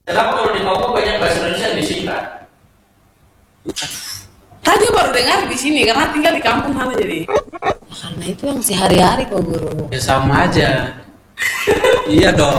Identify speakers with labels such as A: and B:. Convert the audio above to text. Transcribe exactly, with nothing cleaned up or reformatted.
A: Kenapa kalau di Papua banyak bahasa Indonesia disingkat?
B: Tadi baru dengar di sini karena tinggal di kampung sana jadi.
C: Karena itu yang sehari-hari kok guru.
A: Ya sama aja. Iya dong.